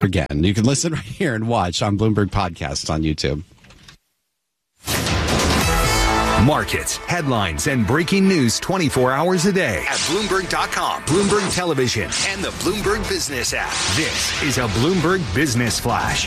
Again, you can listen right here and watch on Bloomberg Podcasts on YouTube. Markets, headlines, and breaking news 24 hours a day at Bloomberg.com, Bloomberg Television, and the Bloomberg Business app. This is a Bloomberg Business Flash.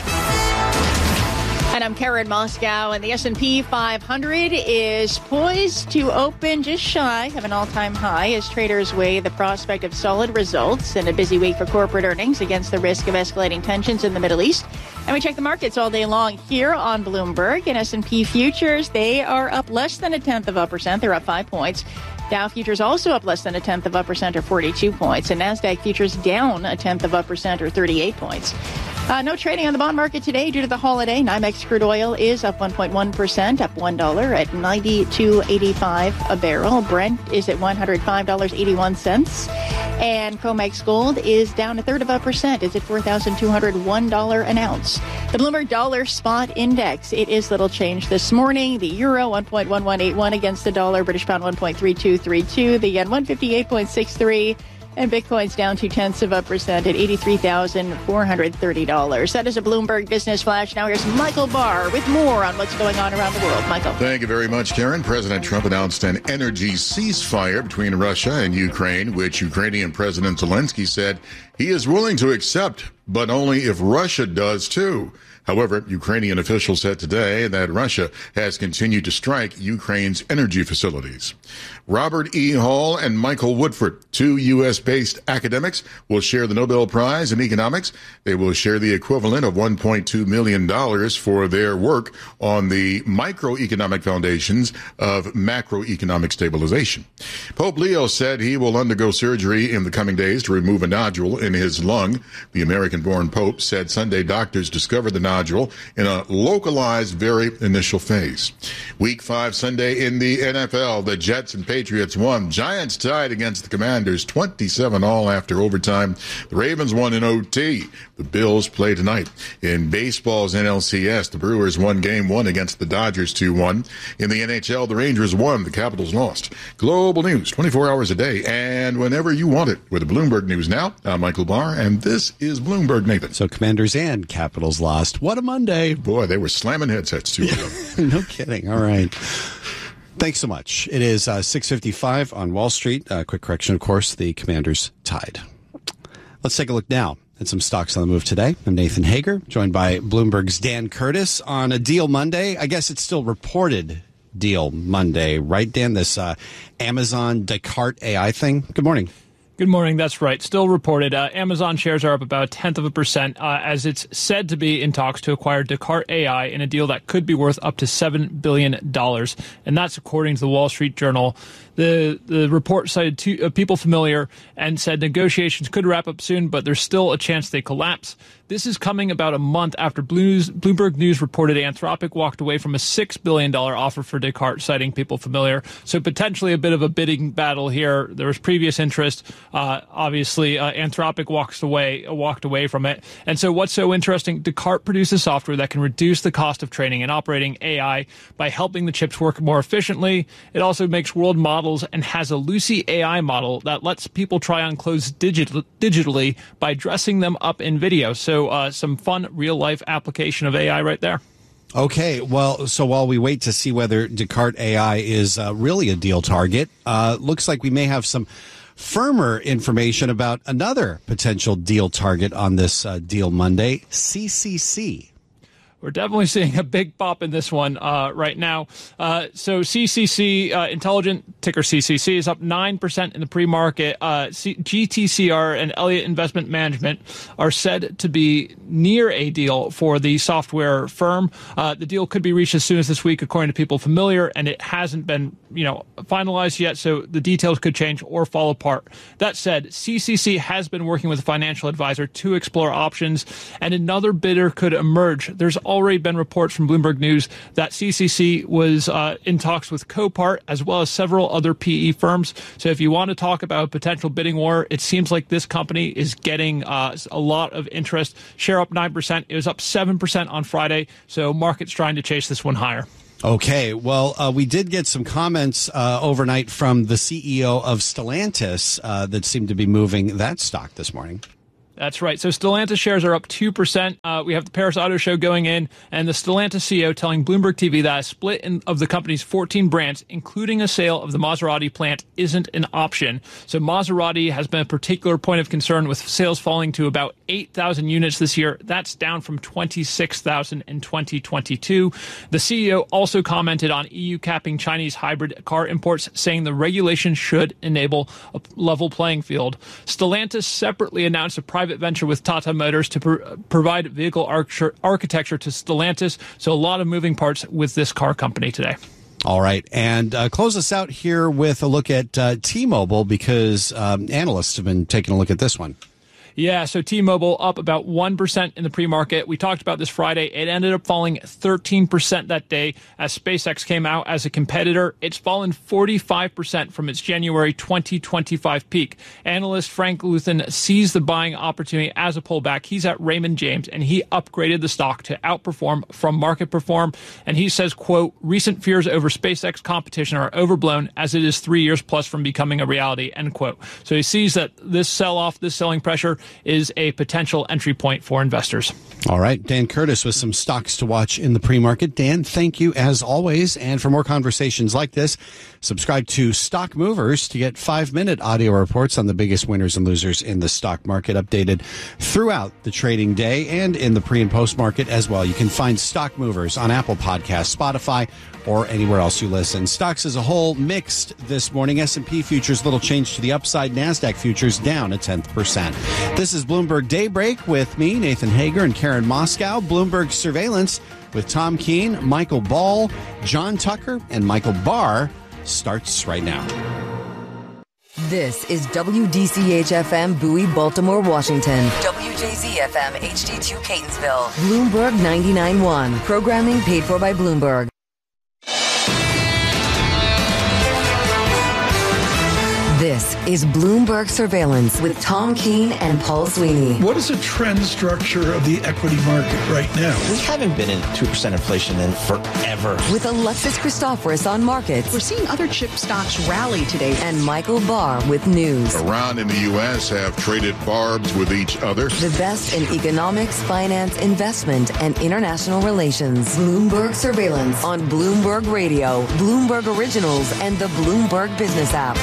And I'm Karen Moscow, and the S&P 500 is poised to open just shy of an all-time high as traders weigh the prospect of solid results in a busy week for corporate earnings against the risk of escalating tensions in the Middle East. And we check the markets all day long here on Bloomberg. And S&P futures, they are up less than 0.1%. They're up 5 points. Dow futures also up less than 0.1% or 42 points. And NASDAQ futures down 0.1% or 38 points. No trading on the bond market today due to the holiday. NYMEX crude oil is up 1.1%, up $1 at $92.85 a barrel. Brent is at $105.81. And COMEX gold is down 0.33%. It's at $4,201 an ounce. The Bloomberg Dollar Spot Index, it is little change this morning. The euro 1.1181 against the dollar. British pound 1.3232. The yen 158.63. And Bitcoin's down 0.2% at $83,430. That is a Bloomberg Business Flash. Now here's Michael Barr with more on what's going on around the world. Michael. Thank you very much, Karen. President Trump announced an energy ceasefire between Russia and Ukraine, which Ukrainian President Zelensky said he is willing to accept, but only if Russia does too. However, Ukrainian officials said today that Russia has continued to strike Ukraine's energy facilities. Robert E. Hall and Michael Woodford, two U.S.-based academics, will share the Nobel Prize in Economics. They will share the equivalent of $1.2 million for their work on the microeconomic foundations of macroeconomic stabilization. Pope Leo said he will undergo surgery in the coming days to remove a nodule in his lung. The American-born Pope said Sunday doctors discovered the nodule in a localized, very initial phase. Week 5 Sunday in the NFL, the Jets and Patriots won. Giants tied against the Commanders 27-all after overtime. The Ravens won in OT. The Bills play tonight. In baseball's NLCS, the Brewers won Game 1 against the Dodgers 2-1. In the NHL, the Rangers won. The Capitals lost. Global news 24 hours a day and whenever you want it with Bloomberg News Now. I'm Michael Barr, and this is Bloomberg Nathan. So Commanders and Capitals lost. What a Monday. Boy, they were slamming headsets too. No kidding. All right. Thanks so much. It is 6:55 on Wall Street. Quick correction, of course, the Commanders tied. Let's take a look now at some stocks on the move today. I'm Nathan Hager, joined by Bloomberg's Dan Curtis on a Deal Monday. I guess it's still reported Deal Monday, right, Dan? This Amazon Descartes AI thing. Good morning. Good morning. That's right. Still reported. Amazon shares are up about 0.1% as it's said to be in talks to acquire Descartes AI in a deal that could be worth up to $7 billion. And that's according to the Wall Street Journal. The report cited two people familiar and said negotiations could wrap up soon, but there's still a chance they collapse. This is coming about a month after Bloomberg News reported Anthropic walked away from a $6 billion offer for Descartes, citing people familiar. So potentially a bit of a bidding battle here. There was previous interest. Obviously, Anthropic walked away from it. And so what's so interesting, Descartes produces software that can reduce the cost of training and operating AI by helping the chips work more efficiently. It also makes world models and has a Lucy AI model that lets people try on clothes digitally by dressing them up in video. So some fun real-life application of AI right there. Okay, well, so while we wait to see whether Descartes AI is really a deal target, looks like we may have some firmer information about another potential deal target on this Deal Monday, CCC. We're definitely seeing a big pop in this one right now. So CCC, Intelligent, ticker CCC, is up 9% in the pre-market. GTCR and Elliott Investment Management are said to be near a deal for the software firm. The deal could be reached as soon as this week, according to people familiar, and it hasn't been finalized yet, so the details could change or fall apart. That said, CCC has been working with a financial advisor to explore options, and another bidder could emerge. There's already been reports from Bloomberg News that CCC was in talks with Copart as well as several other PE firms. So if you want to talk about a potential bidding war, it seems like this company is getting a lot of interest. Share up 9%. It was up 7% on Friday. So market's trying to chase this one higher. Okay, well, we did get some comments overnight from the CEO of Stellantis that seemed to be moving that stock this morning. That's right. So Stellantis shares are up 2%. We have the Paris Auto Show going in, and the Stellantis CEO telling Bloomberg TV that a split of the company's 14 brands, including a sale of the Maserati plant, isn't an option. So Maserati has been a particular point of concern, with sales falling to about 8,000 units this year. That's down from 26,000 in 2022. The CEO also commented on EU capping Chinese hybrid car imports, saying the regulation should enable a level playing field. Stellantis separately announced a private venture with Tata Motors to provide vehicle architecture to Stellantis. So a lot of moving parts with this car company today. All right. And close us out here with a look at T-Mobile, because analysts have been taking a look at this one. Yeah, so T-Mobile up about 1% in the pre-market. We talked about this Friday. It ended up falling 13% that day as SpaceX came out as a competitor. It's fallen 45% from its January 2025 peak. Analyst Frank Luthen sees the buying opportunity as a pullback. He's at Raymond James, and he upgraded the stock to outperform from market perform. And he says, quote, recent fears over SpaceX competition are overblown, as it is 3 years plus from becoming a reality, end quote. So he sees that this sell-off, this selling pressure, is a potential entry point for investors. All right. Dan Curtis with some stocks to watch in the pre-market. Dan, thank you as always. And for more conversations like this, subscribe to Stock Movers to get 5-minute audio reports on the biggest winners and losers in the stock market, updated throughout the trading day and in the pre and post market as well. You can find Stock Movers on Apple Podcasts, Spotify, or anywhere else you listen. Stocks as a whole mixed this morning. S&P futures little change to the upside. NASDAQ futures down 0.1%. This is Bloomberg Daybreak with me, Nathan Hager, and Karen Moscow. Bloomberg Surveillance with Tom Keene, Michael Ball, John Tucker, and Michael Barr starts right now. This is WDCH-FM Bowie, Baltimore, Washington. WJZ-FM HD2 Catonsville. Bloomberg 99.1. Programming paid for by Bloomberg. This is Bloomberg Surveillance with Tom Keene and Paul Sweeney. What is the trend structure of the equity market right now? We haven't been in 2% inflation in forever. With Alexis Christoforous on markets. We're seeing other chip stocks rally today. And Michael Barr with news. Iran and the U.S. have traded barbs with each other. The best in economics, finance, investment, and international relations. Bloomberg Surveillance on Bloomberg Radio, Bloomberg Originals, and the Bloomberg Business app.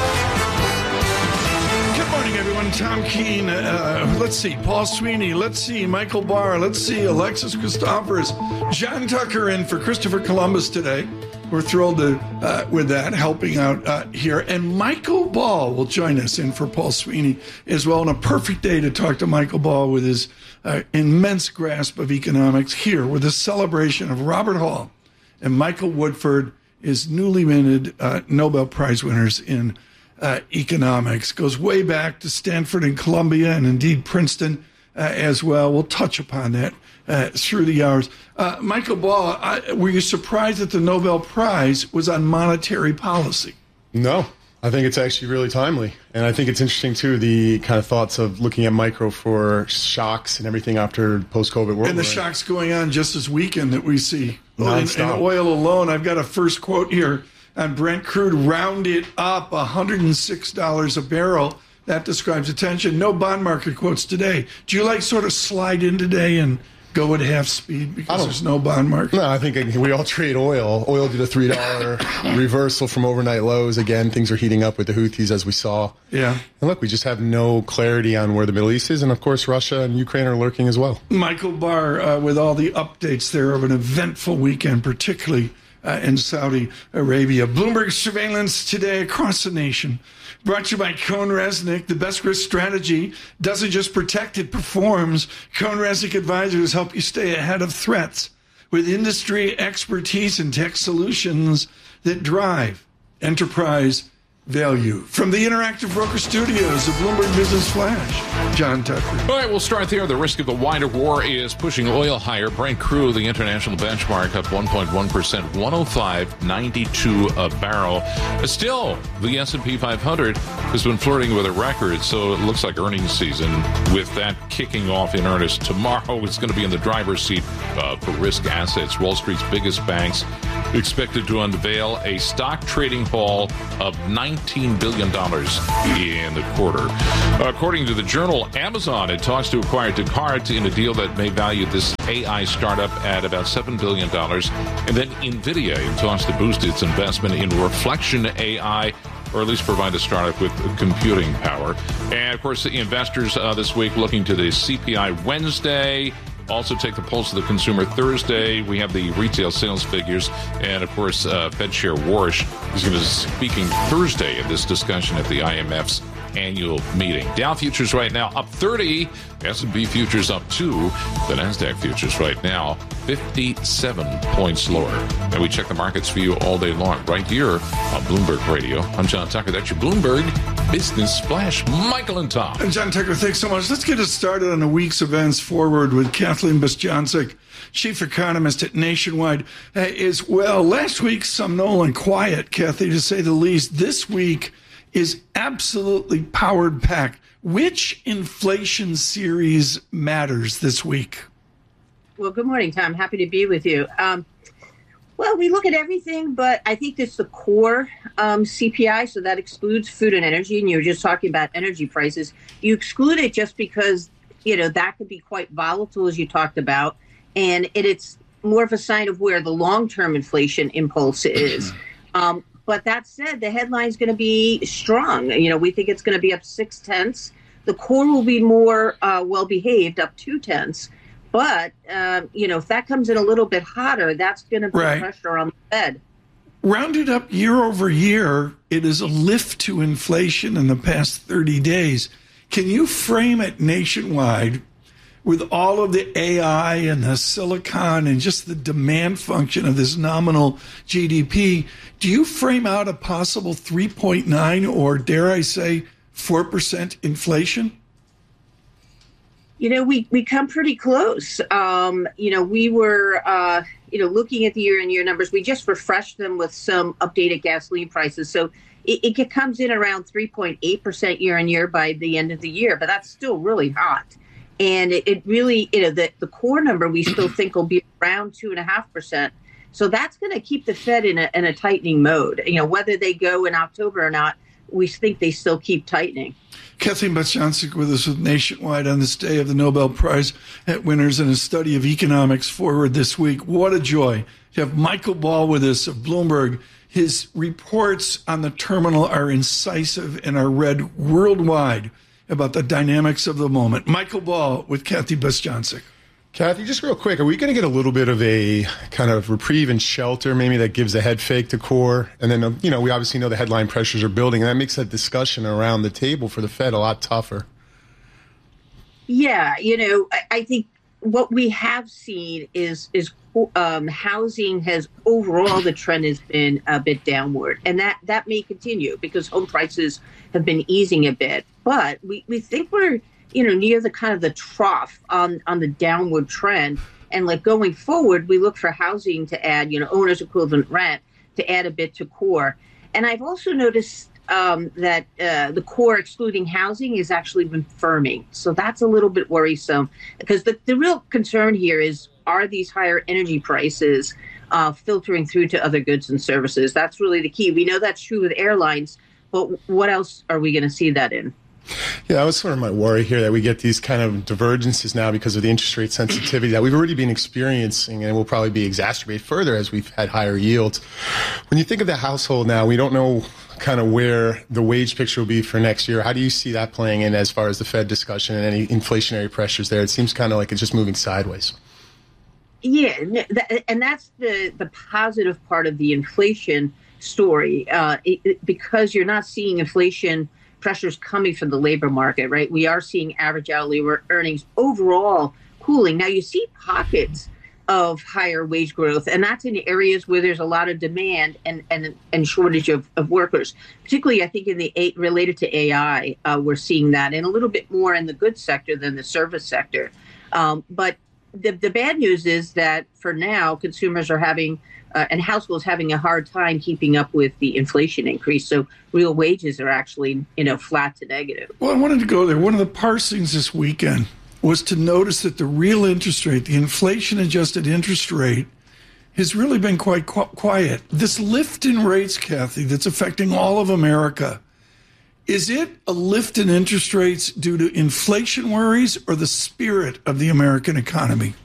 Good morning, everyone. Tom Keene. Let's see. Paul Sweeney. Let's see. Michael Barr. Let's see. Alexis Christoforous. John Tucker in for Christopher Columbus today. We're thrilled with that, helping out here. And Michael Ball will join us in for Paul Sweeney as well. And a perfect day to talk to Michael Ball with his immense grasp of economics here with a celebration of Robert Hall and Michael Woodford, his newly minted Nobel Prize winners in economics. Goes way back to Stanford and Columbia and indeed Princeton as well. We'll touch upon that through the hours. Michael Ball, were you surprised that the Nobel Prize was on monetary policy? No, I think it's actually really timely. And I think it's interesting, too, the kind of thoughts of looking at micro for shocks and everything after post-COVID world. And the shocks going on just this weekend that we see. In oil alone, I've got a first quote here on Brent crude, rounded up $106 a barrel. That describes attention. No bond market quotes today. Do you sort of slide in today and go at half speed because there's no bond market? No, I think we all trade oil. Oil did a $3 reversal from overnight lows. Again, things are heating up with the Houthis, as we saw. Yeah. And look, we just have no clarity on where the Middle East is. And, of course, Russia and Ukraine are lurking as well. Michael Barr, with all the updates there of an eventful weekend, particularly in Saudi Arabia. Bloomberg Surveillance today across the nation. Brought to you by CohnReznick. The best risk strategy doesn't just protect, it performs. CohnReznick advisors help you stay ahead of threats with industry expertise and tech solutions that drive enterprise value. From the Interactive Broker Studios of Bloomberg Business Flash, John Tucker. All right, we'll start there. The risk of the wider war is pushing oil higher. Brent crude, the international benchmark, up 1.1%, 105.92 a barrel. Still, the S&P 500 has been flirting with a record, so it looks like earnings season, with that kicking off in earnest tomorrow. It's going to be in the driver's seat for risk assets. Wall Street's biggest banks expected to unveil a stock trading haul of 90 $19 billion in the quarter. According to the Journal, Amazon had talks to acquire Descartes in a deal that may value this AI startup at about $7 billion. And then NVIDIA in talks to boost its investment in Reflection AI, or at least provide a startup with computing power. And, of course, the investors this week looking to the CPI Wednesday. Also take the pulse of the consumer Thursday. We have the retail sales figures. And, of course, Fed Chair Warsh is going to be speaking Thursday in this discussion at the IMF's annual meeting. Dow futures right now up 30. S&P futures up 2. The NASDAQ futures right now 57 points lower. And we check the markets for you all day long right here on Bloomberg Radio. I'm John Tucker. That's your Bloomberg Business Flash. Michael and Tom. And John Tucker, thanks so much. Let's get us started on the week's events forward with Kathleen Bostjancic, chief economist at Nationwide, as well. Last week, somnolent quiet, Kathy, to say the least. This week is absolutely powered packed. Which inflation series matters this week? Well, good morning, Tom. Happy to be with you. Well, we look at everything, but I think it's the core CPI, so that excludes food and energy. And you were just talking about energy prices. You exclude it just because, that could be quite volatile, as you talked about. And it's more of a sign of where the long-term inflation impulse is. But that said, the headline's going to be strong. We think it's going to be up 0.6. The core will be more well-behaved, up 0.2. But, if that comes in a little bit hotter, that's going to put pressure on the Fed. Rounded up year over year, it is a lift to inflation in the past 30 days. Can you frame it nationwide with all of the AI and the silicon and just the demand function of this nominal GDP? Do you frame out a possible 3.9 or, dare I say, 4% inflation? We come pretty close. We were, looking at the year-on-year numbers. We just refreshed them with some updated gasoline prices. So it comes in around 3.8% year-on-year by the end of the year, but that's still really hot. And it really, the core number we still think will be around 2.5%. So that's going to keep the Fed in a tightening mode. Whether they go in October or not, we think they still keep tightening. Kathleen Bostjancic with us with Nationwide on this day of the Nobel Prize winners in a study of economics forward this week. What a joy to have Michael Ball with us of Bloomberg. His reports on the terminal are incisive and are read worldwide about the dynamics of the moment. Michael Ball with Kathy Bostjancic. Kathy, just real quick, are we going to get a little bit of a kind of reprieve and shelter, maybe that gives a head fake to core? And then, we obviously know the headline pressures are building, and that makes that discussion around the table for the Fed a lot tougher. Yeah, I think what we have seen is housing has overall, the trend has been a bit downward, and that may continue because home prices have been easing a bit. But we think we're near the kind of the trough on the downward trend. And going forward, we look for housing to add, owner's equivalent rent to add a bit to core. And I've also noticed that the core excluding housing has actually been firming. So that's a little bit worrisome because the real concern here is, are these higher energy prices filtering through to other goods and services? That's really the key. We know that's true with airlines, but what else are we going to see that in? Yeah, that was sort of my worry here, that we get these kind of divergences now because of the interest rate sensitivity that we've already been experiencing and will probably be exacerbated further as we've had higher yields. When you think of the household now, we don't know kind of where the wage picture will be for next year. How do you see that playing in as far as the Fed discussion and any inflationary pressures there? It seems kind of like it's just moving sideways. Yeah, and that's the positive part of the inflation story, because you're not seeing inflation pressures coming from the labor market, right? We are seeing average hourly earnings overall cooling. Now, you see pockets of higher wage growth, and that's in areas where there's a lot of demand and shortage of workers. Particularly, I think, related to AI, we're seeing that, and a little bit more in the goods sector than the service sector. But the bad news is that for now, consumers are having and households having a hard time keeping up with the inflation increase. So real wages are actually, flat to negative. Well, I wanted to go there. One of the parsings this weekend was to notice that the real interest rate, the inflation-adjusted interest rate, has really been quite quiet. This lift in rates, Kathy, that's affecting all of America, is it a lift in interest rates due to inflation worries or the spirit of the American economy?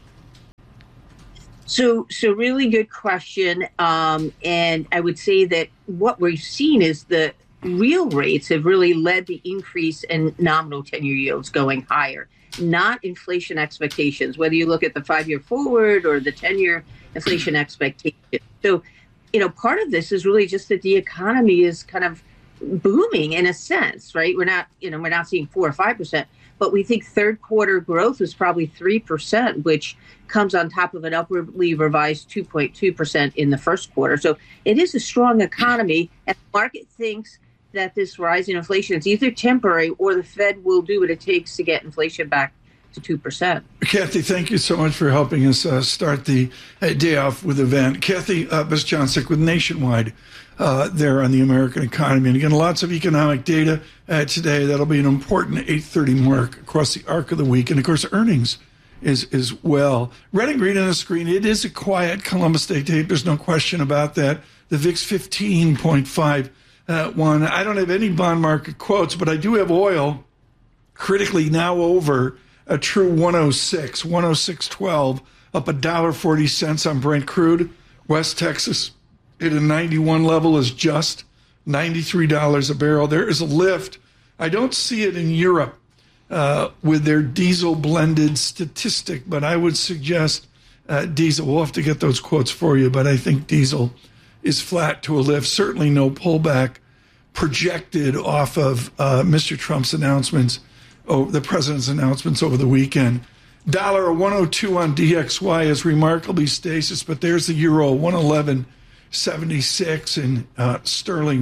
So really good question. And I would say that what we've seen is the real rates have really led the increase in nominal 10-year yields going higher, not inflation expectations, whether you look at the 5-year forward or the 10-year inflation expectation. So, part of this is really just that the economy is kind of booming in a sense, right? We're not seeing 4 or 5%, but we think third quarter growth was probably 3%, which comes on top of an upwardly revised 2.2% in the first quarter. So it is a strong economy, and the market thinks that this rise in inflation is either temporary or the Fed will do what it takes to get inflation back to 2%. Kathy, thank you so much for helping us start the day off with event. Kathy Bezchancik with Nationwide there on the American economy. And again, lots of economic data today. That'll be an important 8:30 mark across the arc of the week. And of course, earnings is well. Red and green on the screen. It is a quiet Columbus Day tape. There's no question about that. The VIX 15.5. I don't have any bond market quotes, but I do have oil critically now over a true 106.12, up $1.40 on Brent crude. West Texas at a 91 level is just $93 a barrel. There is a lift. I don't see it in Europe with their diesel blended statistic, but I would suggest diesel. We'll have to get those quotes for you, but I think diesel is flat to a lift. Certainly no pullback projected off of Mr. Trump's announcements, the president's announcements over the weekend. Dollar 102 on DXY is remarkably stasis, but there's the euro 111.76 and sterling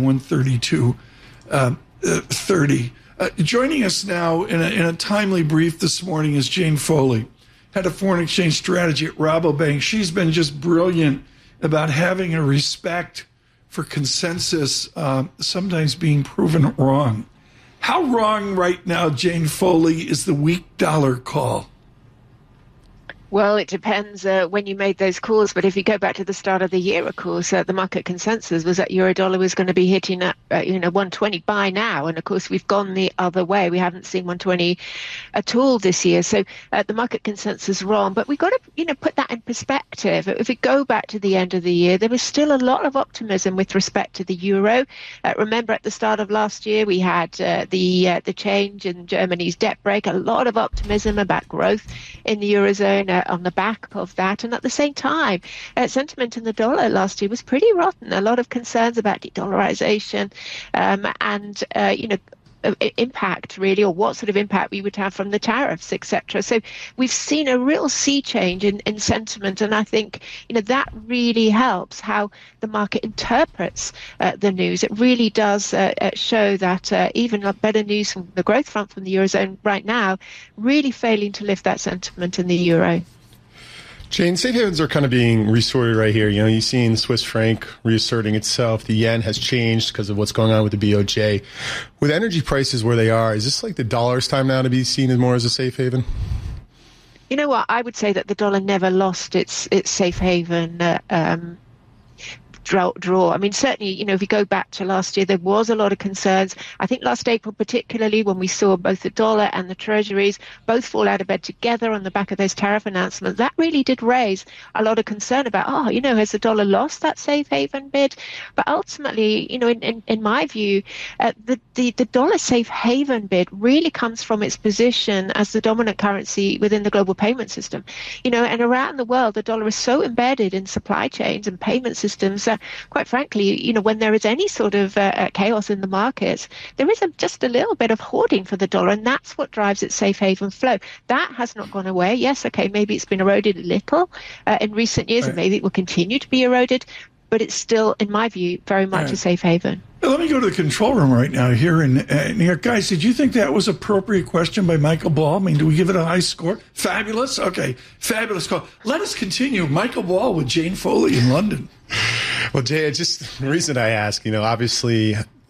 132.30. Joining us now in a timely brief this morning is Jane Foley, head of foreign exchange strategy at Rabobank. She's been just brilliant about having a respect for consensus, sometimes being proven wrong. How wrong right now, Jane Foley, is the weak dollar call? Well, it depends when you made those calls. But if you go back to the start of the year, of course, the market consensus was that euro-dollar was going to be hitting at 120 by now. And of course, we've gone the other way. We haven't seen 120 at all this year. So the market consensus is wrong. But we've got to put that in perspective. If we go back to the end of the year, there was still a lot of optimism with respect to the euro. Remember, at the start of last year, we had the change in Germany's debt brake. A lot of optimism about growth in the eurozone on the back of that. And at the same time, sentiment in the dollar last year was pretty rotten. A lot of concerns about de-dollarization and impact, really, or what sort of impact we would have from the tariffs, etc. So we've seen a real sea change in sentiment, and I think that really helps how the market interprets the news. It really does show that even better news from the growth front from the eurozone right now really failing to lift that sentiment in the euro. Jane, safe havens are kind of being resorted right here. You've seen the Swiss franc reasserting itself. The yen has changed because of what's going on with the BOJ. With energy prices where they are, is this like the dollar's time now to be seen as more as a safe haven? You know what? I would say that the dollar never lost its safe haven draw. I mean, certainly, if you go back to last year, there was a lot of concerns. I think last April, particularly when we saw both the dollar and the treasuries both fall out of bed together on the back of those tariff announcements, that really did raise a lot of concern about, has the dollar lost that safe haven bid? But ultimately, in my view, the dollar safe haven bid really comes from its position as the dominant currency within the global payment system. And around the world, the dollar is so embedded in supply chains and payment systems that, quite frankly, when there is any sort of chaos in the markets, there is just a little bit of hoarding for the dollar, and that's what drives its safe haven flow. That has not gone away. Yes, okay, maybe it's been eroded a little in recent years, and maybe it will continue to be eroded, but it's still, in my view, very much a safe haven. Let me go to the control room right now here in New York. Guys, did you think that was an appropriate question by Michael Ball? I mean, do we give it a high score? Fabulous? Okay, fabulous call. Let us continue. Michael Ball with Jane Foley in London. Well, Jay, just the reason I ask, obviously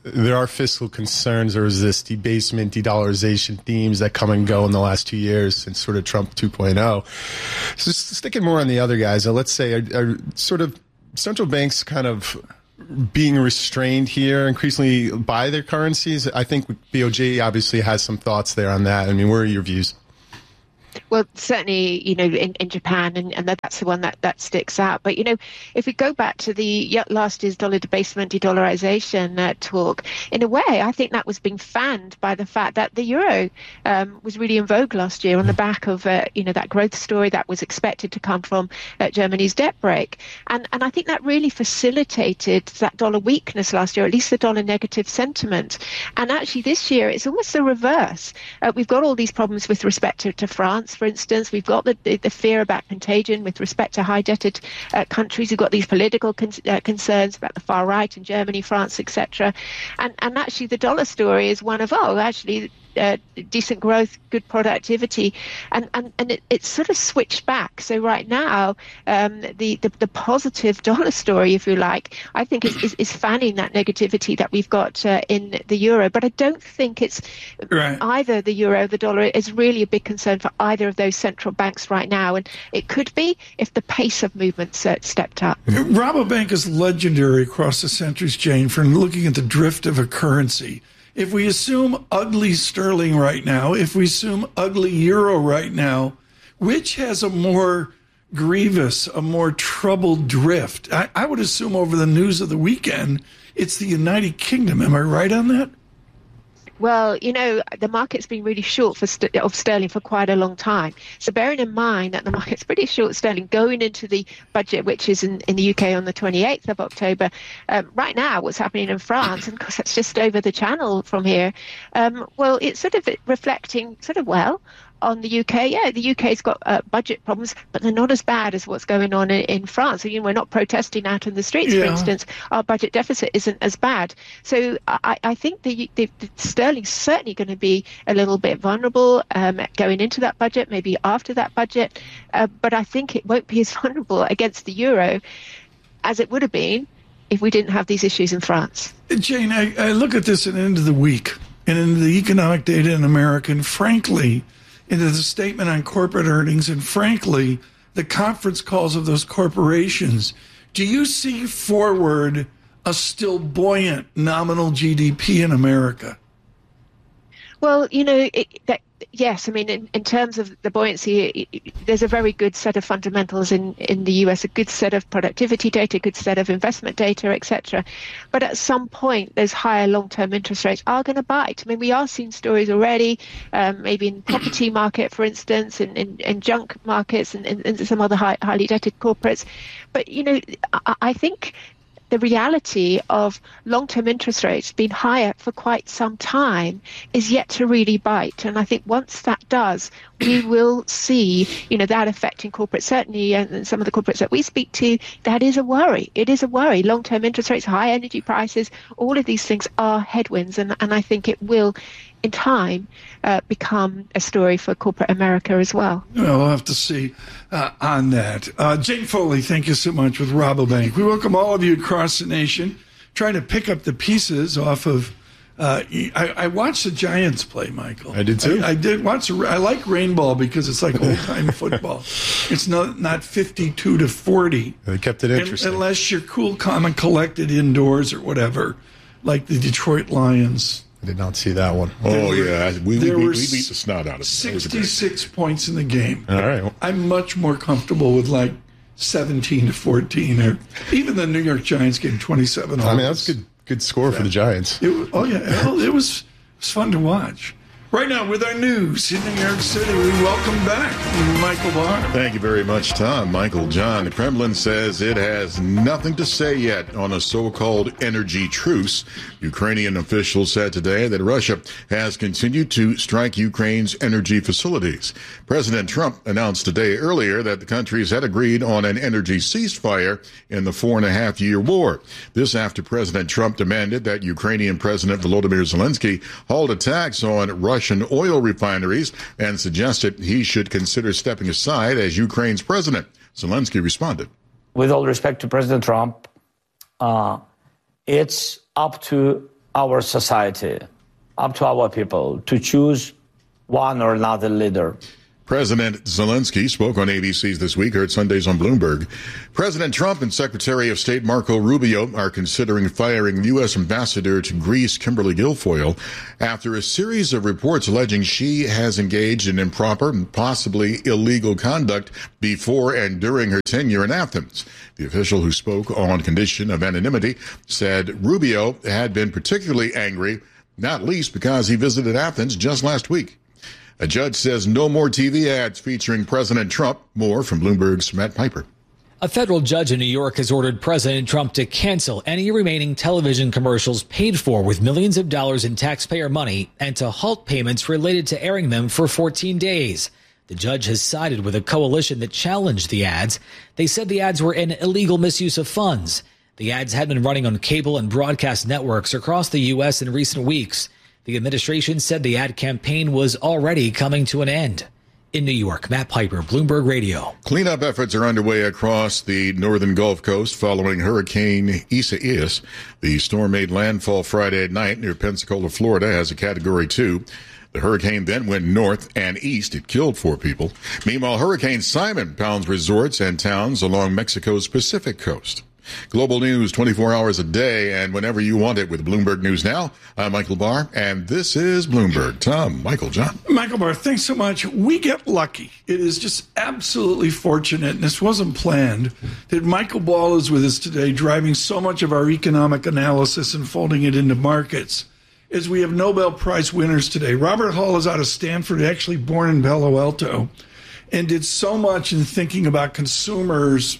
there are fiscal concerns. There was this debasement, de-dollarization themes that come and go in the last 2 years since sort of Trump 2.0. So just sticking more on the other guys, let's say are sort of central banks kind of being restrained here increasingly by their currencies. I think BOJ obviously has some thoughts there on that. I mean, what are your views? Well, certainly, in Japan, and that's the one that sticks out. But, if we go back to the last year's dollar debasement, de-dollarization talk, in a way, I think that was being fanned by the fact that the euro was really in vogue last year on the back of, that growth story that was expected to come from Germany's debt break. And I think that really facilitated that dollar weakness last year, at least the dollar negative sentiment. And actually this year, it's almost the reverse. We've got all these problems with respect to France. For instance, we've got the fear about contagion with respect to high-debted countries. We've got these political concerns about the far right in Germany, France, etc. And actually, the dollar story is one of, decent growth, good productivity, and it's sort of switched back. So right now, the positive dollar story, if you like, I think is fanning that negativity that we've got in the euro. But I don't think it's either the euro or the dollar is really a big concern for either of those central banks right now. And it could be if the pace of movements stepped up. Rabobank is legendary across the centuries, Jane, for looking at the drift of a currency. If we assume ugly sterling right now, if we assume ugly euro right now, which has a more grievous, a more troubled drift? I would assume over the news of the weekend, it's the United Kingdom. Am I right on that? Well, the market's been really short of sterling for quite a long time. So bearing in mind that the market's pretty short sterling going into the budget, which is in the UK on the 28th of October, right now what's happening in France, and of course that's just over the channel from here, it's sort of reflecting on the UK. Yeah, the UK's got budget problems, but they're not as bad as what's going on in France. So, we're not protesting out in the streets, for instance. Our budget deficit isn't as bad. So I think the sterling's certainly going to be a little bit vulnerable going into that budget, maybe after that budget. But I think it won't be as vulnerable against the euro as it would have been if we didn't have these issues in France. Jane, I look at this at the end of the week and in the economic data in America, and frankly, into the statement on corporate earnings, and frankly, the conference calls of those corporations. Do you see forward a still buoyant nominal GDP in America? Well, yes. I mean, in terms of the buoyancy, there's a very good set of fundamentals in the US, a good set of productivity data, a good set of investment data, etc. But at some point, those higher long-term interest rates are going to bite. I mean, we are seeing stories already, maybe in property market, for instance, in junk markets and some other highly indebted corporates. But, I think the reality of long-term interest rates being higher for quite some time is yet to really bite. And I think once that does, we will see, that affecting corporates, certainly, and some of the corporates that we speak to, that is a worry. It is a worry. Long-term interest rates, high energy prices, all of these things are headwinds. And I think it will, in time, become a story for corporate America as well. Well, we'll have to see on that. Jane Foley, thank you so much with Rabobank. We welcome all of you across the nation, trying to pick up the pieces off of I watched the Giants play, Michael. I did too. I did watch. I like rainball because it's like old time football. It's not 52-40. They kept it interesting. Unless you're cool, calm, and collected indoors or whatever, like the Detroit Lions. I did not see that one. We beat the snot out of it. 66 points in the game. All right. I'm much more comfortable with 17-14, or even the New York Giants getting 27. I mean, that's good score for the Giants. It was fun to watch. Right now, with our news in New York City, we welcome back Michael Barr. Thank you very much, Tom. Michael John. The Kremlin says it has nothing to say yet on a so-called energy truce. Ukrainian officials said today that Russia has continued to strike Ukraine's energy facilities. President Trump announced today earlier that the countries had agreed on an energy ceasefire in the 4.5-year war. This after President Trump demanded that Ukrainian President Volodymyr Zelensky halt attacks on Russian oil refineries and suggested he should consider stepping aside as Ukraine's president. Zelensky responded. With all respect to President Trump, it's up to our society, up to our people to choose one or another leader. President Zelensky spoke on ABC's This Week, heard Sundays on Bloomberg. President Trump and Secretary of State Marco Rubio are considering firing U.S. Ambassador to Greece Kimberly Guilfoyle after a series of reports alleging she has engaged in improper and possibly illegal conduct before and during her tenure in Athens. The official, who spoke on condition of anonymity, said Rubio had been particularly angry, not least because he visited Athens just last week. A judge says no more TV ads featuring President Trump. More from Bloomberg's Matt Piper. A federal judge in New York has ordered President Trump to cancel any remaining television commercials paid for with millions of dollars in taxpayer money and to halt payments related to airing them for 14 days. The judge has sided with a coalition that challenged the ads. They said the ads were an illegal misuse of funds. The ads had been running on cable and broadcast networks across the U.S. in recent weeks. The administration said the ad campaign was already coming to an end. In New York, Matt Piper, Bloomberg Radio. Cleanup efforts are underway across the northern Gulf Coast following Hurricane Isaias. The storm made landfall Friday at night near Pensacola, Florida, as a Category 2. The hurricane then went north and east. It killed 4 people. Meanwhile, Hurricane Simon pounds resorts and towns along Mexico's Pacific coast. Global news 24 hours a day and whenever you want it with Bloomberg News Now. I'm Michael Barr, and this is Bloomberg. Tom, Michael, John. Michael Barr, thanks so much. We get lucky. It is just absolutely fortunate, and this wasn't planned, that Michael Ball is with us today, driving so much of our economic analysis and folding it into markets, as we have Nobel Prize winners today. Robert Hall is out of Stanford, actually born in Palo Alto, and did so much in thinking about consumers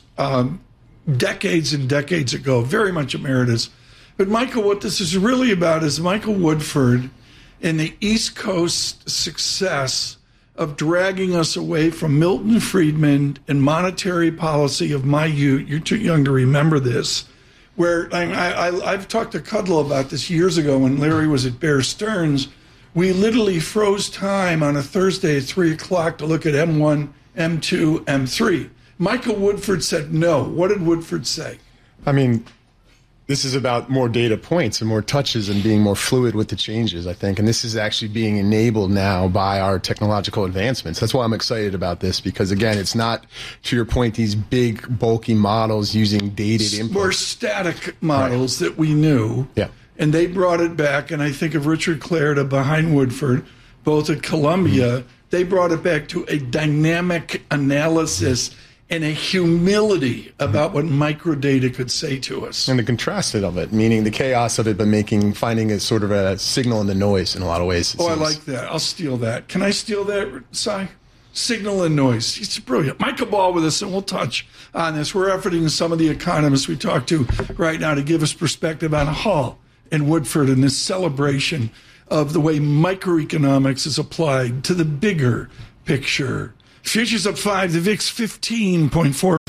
decades and decades ago, very much emeritus. But Michael, what this is really about is Michael Woodford and the East Coast success of dragging us away from Milton Friedman and monetary policy of my youth. You're too young to remember this. Where I've talked to Kudlow about this years ago when Larry was at Bear Stearns. We literally froze time on a Thursday at 3 o'clock to look at M1, M2, M3. Michael Woodford said no. What did Woodford say? I mean, this is about more data points and more touches and being more fluid with the changes, I think. And this is actually being enabled now by our technological advancements. That's why I'm excited about this, because, again, it's not, to your point, these big, bulky models using dated inputs. More static models that we knew. Yeah. And they brought it back. And I think of Richard Clarida behind Woodford, both at Columbia. They brought it back to a dynamic analysis and a humility about what microdata could say to us. And the contrast of it, meaning the chaos of it, but finding a sort of a signal in the noise in a lot of ways. I like that. I'll steal that. Can I steal that, Cy? Signal and noise. He's brilliant. Michael Ball with us, and we'll touch on this. We're efforting some of the economists we talk to right now to give us perspective on Hall and Woodford and this celebration of the way microeconomics is applied to the bigger picture. Futures up 5, the VIX 15.4.